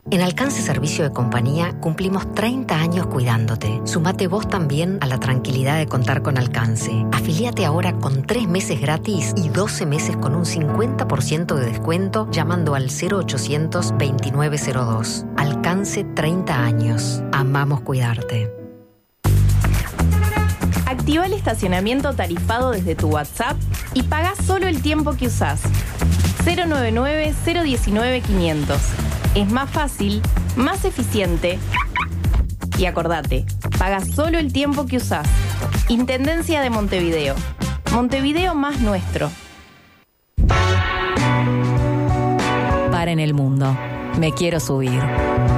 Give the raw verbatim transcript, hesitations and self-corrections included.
En Alcance Servicio de Compañía cumplimos treinta años cuidándote. Sumate vos también a la tranquilidad de contar con Alcance. Afiliate ahora con tres meses gratis y doce meses con un cincuenta por ciento de descuento llamando al cero ochocientos veintinueve cero dos. Alcance treinta años. Amamos cuidarte. Activa el estacionamiento tarifado desde tu WhatsApp y paga solo el tiempo que usás. cero nueve nueve, cero uno nueve, quinientos. Es más fácil, más eficiente. Y acordate, paga solo el tiempo que usás. Intendencia de Montevideo. Montevideo más nuestro. Para en el mundo. Me quiero subir.